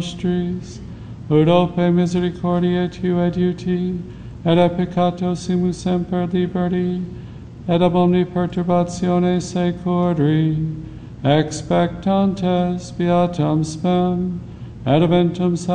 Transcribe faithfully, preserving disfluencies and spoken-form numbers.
nostris, ut ope misericordiae Tue adiuti, et a peccato simus semper liberi, et ab omni perturbatione securi, expectantes beatam spem, et eventum